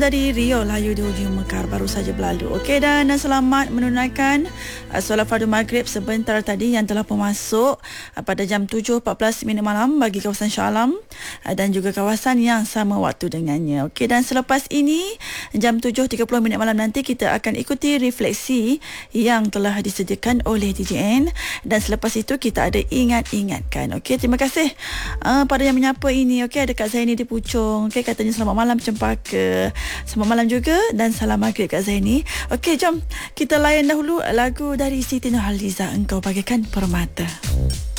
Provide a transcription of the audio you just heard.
Dari Rio Layu di hujung Mekar baru saja berlalu. Okey, dan selamat menunaikan solat fardu maghrib sebentar tadi yang telah pun masuk pada jam 7.14 malam bagi kawasan Shah Alam dan juga kawasan yang sama waktu dengannya. Okey, dan selepas ini jam 7.30 malam nanti kita akan ikuti refleksi yang telah disediakan oleh DJN, dan selepas itu kita ada ingat-ingatkan. Okey, terima kasih pada yang menyapa ini. Okey, ada Kak Zaini di Puchong. Okey, katanya selamat malam Cempaka. Selamat malam juga dan salam maghrib Kak Zaini. Okey, jom kita layan dahulu lagu dari Siti Nurhaliza, Engkau Bagaikan Permata.